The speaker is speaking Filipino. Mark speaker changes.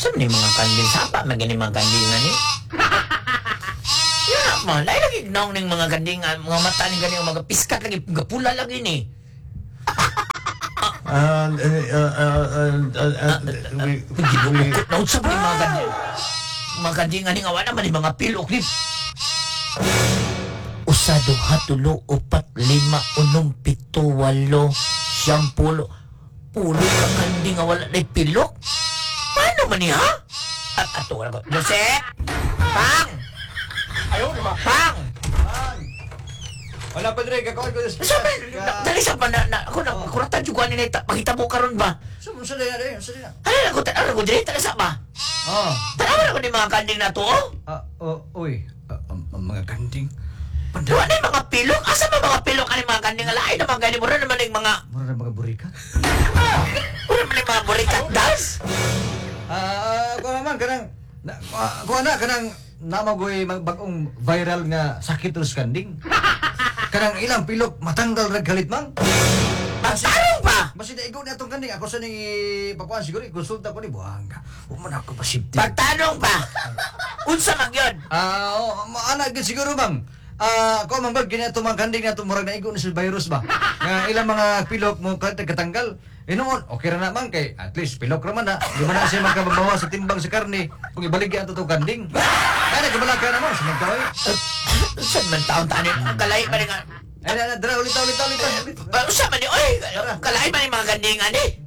Speaker 1: Saan ni mga kanding? Sapa magani mga kandingan ni? Ya, mo. Lain lagi naong ning mga kandingan. Mga mata ni gani mga piskat lagi. Pula lagi ni. Ginukot na usap ni mga kanding. Mga kandingan ni nga wala man ni mga pilok ni. Usa, duha, tulo, upat, lima, unom, pito, walo, siyampulo. Pulo ka kanding nga wala na pilok. Paano man niya? At ato wala ko. Jose! Pang!
Speaker 2: Ayaw, di ba?
Speaker 1: Pang!
Speaker 2: Wala pa dre, gagawin ko this.
Speaker 1: Sabi, dali sa pa na ako na kuratan juga ni neta. Makita mo karon ba?
Speaker 2: Sa daya dre, sa daya.
Speaker 1: Ano ko diri tala sa ba?
Speaker 2: Ah.
Speaker 1: Tanawa ko ni mga kanding na to.
Speaker 2: Uy. Mga kanding.
Speaker 1: Duwa na yung mga pilok. Asa ba mga pilok ani mga kanding alay naman gani mo naman yung mga
Speaker 2: Mura na mga burika.
Speaker 1: Mura naman yung mga burikat das.
Speaker 2: Kuha naman, kuha na, kanang namagoy bagong viral nga sakit terus kanding. Kanang ilang pilok, matanggal raghalit mang.
Speaker 1: Magtarong pa.
Speaker 2: Basi na ikaw na itong kanding. Ako sa ni pakuan siguro, konsulta ko ni Buhanga. Human ako pasibti.
Speaker 1: Pagtanong pa. Unsa man yun?
Speaker 2: Anak gid siguro bang. Ako man bag ginato mga kanding na tumurag na igo na sa virus ba. Nga ilang mga pilok mo katanggal. Inuon, okay ra naman kay at least pilok ra man na. Di man na siya magkababawa sa timbang sa karne. Kung ibaligya ato tong kanding. Kaya nagbalaka naman sa magkaway.
Speaker 1: Saan man taon tanin? Kalay pa rin nga.
Speaker 2: Ay na, dra ulit.
Speaker 1: Usa man ni, oy! Kalay pa rin mga kandingan eh.